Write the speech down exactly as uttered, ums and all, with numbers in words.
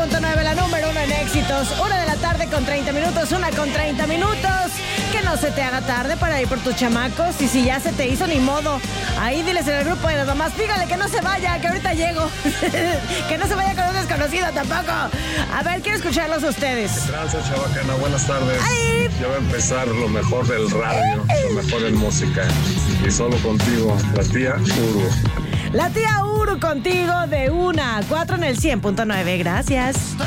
punto nueve, la número uno en éxitos. Una de la tarde con treinta minutos, una con treinta minutos. Que no se te haga tarde para ir por tus chamacos. Y si ya se te hizo, ni modo. Ahí diles en el grupo de las mamás, dígale que no se vaya, que ahorita llego. Que no se vaya con un desconocido tampoco. A ver, quiero escucharlos a ustedes. Gracias, Chabacana. Buenas tardes. Ay. Ya va a empezar lo mejor del radio, lo mejor en música. Y solo contigo, la tía Uru. La tía Uru contigo de una a cuatro en el cien punto nueve. Gracias.